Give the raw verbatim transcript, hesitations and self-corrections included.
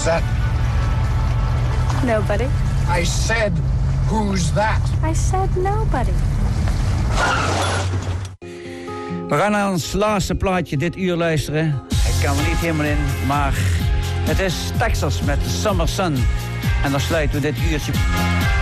Who's that? Nobody. I said, who's that? I said nobody. We gaan naar ons laatste plaatje dit uur luisteren. Ik kan er niet helemaal in, maar het is Texas met Summer Sun. En dan sluiten we dit uurtje...